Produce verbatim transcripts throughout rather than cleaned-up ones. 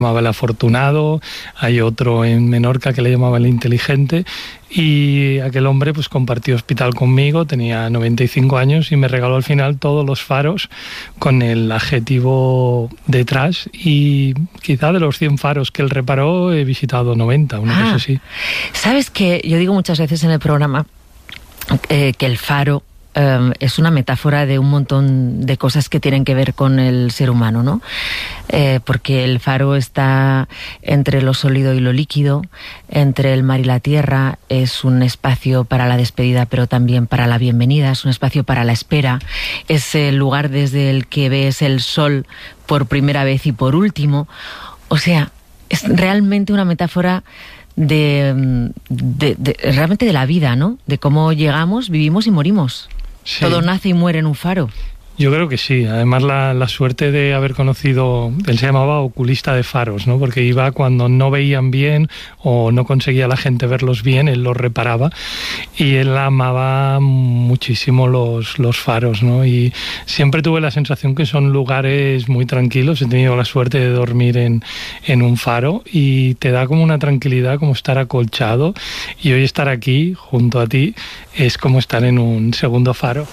llamaba el afortunado, hay otro en Menorca que le llamaba el inteligente, y aquel hombre pues compartió hospital conmigo, tenía noventa y cinco años y me regaló al final todos los faros con el adjetivo detrás, y quizá de los cien faros que él reparó he visitado noventa, una ah, cosa así. ¿Sabes qué? Yo digo muchas veces en el programa eh, que el faro Um, es una metáfora de un montón de cosas que tienen que ver con el ser humano, ¿no? Eh, porque el faro está entre lo sólido y lo líquido, entre el mar y la tierra, es un espacio para la despedida pero también para la bienvenida, es un espacio para la espera, es el lugar desde el que ves el sol por primera vez y por último. O sea, es realmente una metáfora de, de, de realmente de la vida, ¿no? De cómo llegamos, vivimos y morimos. Sí. Todo nace y muere en un faro. Yo creo que sí. Además, la, la suerte de haber conocido, él se llamaba oculista de faros, ¿no? Porque iba cuando no veían bien o no conseguía la gente verlos bien, él los reparaba, y él amaba muchísimo los, los faros, ¿no? Y siempre tuve la sensación que son lugares muy tranquilos. He tenido la suerte de dormir en, en un faro y te da como una tranquilidad, como estar acolchado, y hoy estar aquí junto a ti es como estar en un segundo faro.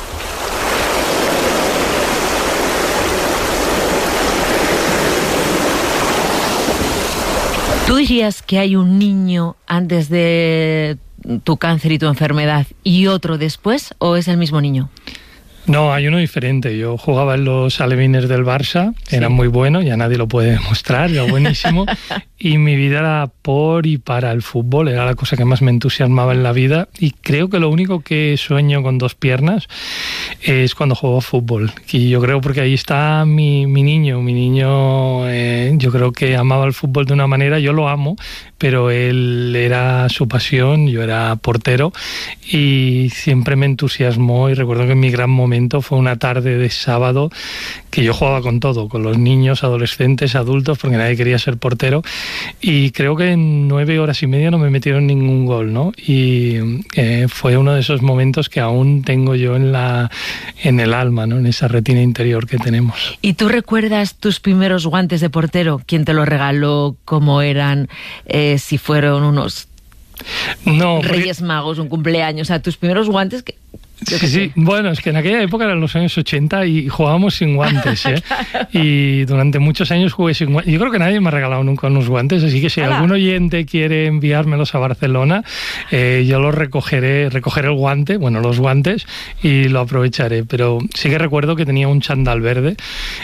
¿Tú dirías que hay un niño antes de tu cáncer y tu enfermedad y otro después, o es el mismo niño? No, hay uno diferente. Yo jugaba en los alevines del Barça, sí. Era muy bueno, ya nadie lo puede demostrar, era buenísimo. Y mi vida era por y para el fútbol, era la cosa que más me entusiasmaba en la vida. Y creo que lo único que sueño con dos piernas es cuando juego fútbol. Y yo creo porque ahí está mi, mi niño. Mi niño, eh, yo creo que amaba el fútbol de una manera, yo lo amo, pero él era su pasión, yo era portero y siempre me entusiasmó. Y recuerdo que mi gran momento fue una tarde de sábado que yo jugaba con todo, con los niños, adolescentes, adultos, porque nadie quería ser portero, y creo que en nueve horas y media no me metieron ningún gol, ¿no? Y eh, fue uno de esos momentos que aún tengo yo en la en el alma, ¿no? En esa retina interior que tenemos. ¿Y tú recuerdas tus primeros guantes de portero? ¿Quién te los regaló? ¿Cómo eran? Eh, si fueron unos no, Reyes porque... Magos, un cumpleaños, o sea, tus primeros guantes que... Sí, sí, bueno, es que en aquella época eran los años ochenta y jugábamos sin guantes, ¿eh? Claro. Y durante muchos años jugué sin guantes. Yo creo que nadie me ha regalado nunca unos guantes, así que si ¡Hala! Algún oyente quiere enviármelos a Barcelona, eh, yo los recogeré, recogeré el guante, bueno, los guantes, y lo aprovecharé. Pero sí que recuerdo que tenía un chándal verde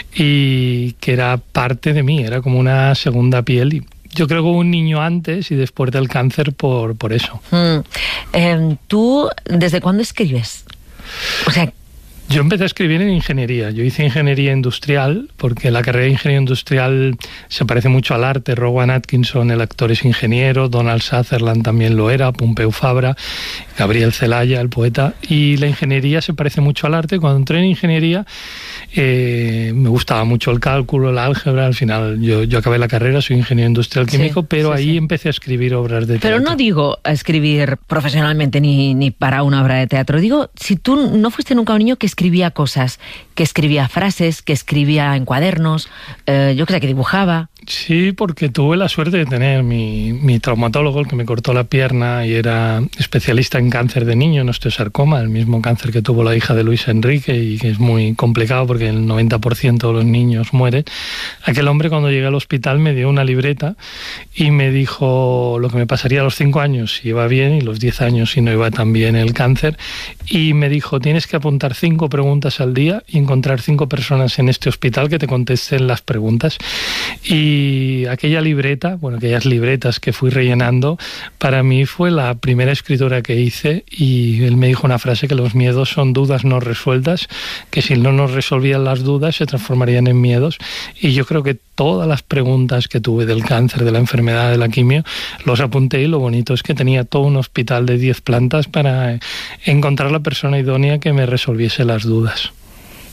y que era parte de mí, era como una segunda piel. Y yo creo que hubo un niño antes y después del cáncer por, por eso. Mm. Eh, ¿Tú desde cuándo escribes? O sea... Yo empecé a escribir en ingeniería. Yo hice ingeniería industrial, porque la carrera de ingeniería industrial se parece mucho al arte. Rowan Atkinson, el actor, es ingeniero, Donald Sutherland también lo era, Pompeu Fabra, Gabriel Celaya, el poeta. Y la ingeniería se parece mucho al arte. Cuando entré en ingeniería eh, me gustaba mucho el cálculo, el álgebra. Al final yo, yo acabé la carrera, soy ingeniero industrial químico, sí, pero sí, ahí sí. empecé a escribir obras de teatro. Pero no digo a escribir profesionalmente ni, ni para una obra de teatro. Digo, si tú no fuiste nunca un niño que escribía cosas, que escribía frases, que escribía en cuadernos, eh, yo creo que dibujaba. Sí, porque tuve la suerte de tener mi, mi traumatólogo, el que me cortó la pierna y era especialista en cáncer de niño, en osteosarcoma, el mismo cáncer que tuvo la hija de Luis Enrique y que es muy complicado porque el noventa por ciento de los niños mueren. Aquel hombre, cuando llegué al hospital, me dio una libreta y me dijo lo que me pasaría a los cinco años si iba bien y los diez años si no iba tan bien el cáncer, y me dijo: tienes que apuntar cinco preguntas al día y encontrar cinco personas en este hospital que te contesten las preguntas. Y Y aquella libreta, bueno, aquellas libretas que fui rellenando, para mí fue la primera escritura que hice, y él me dijo una frase: que los miedos son dudas no resueltas, que si no nos resolvían las dudas se transformarían en miedos. Y yo creo que todas las preguntas que tuve del cáncer, de la enfermedad, de la quimio, los apunté, y lo bonito es que tenía todo un hospital de diez plantas para encontrar la persona idónea que me resolviese las dudas.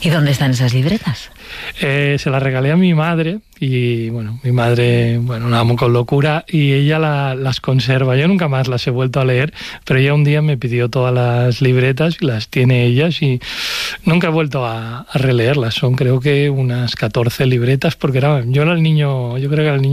¿Y dónde están esas libretas? Eh, se las regalé a mi madre y, bueno, mi madre, bueno, la amo con locura y ella la, las conserva. Yo nunca más las he vuelto a leer, pero ella un día me pidió todas las libretas y las tiene ellas y nunca he vuelto a, a releerlas. Son creo que unas catorce libretas porque era, yo era el niño, yo creo que era el niño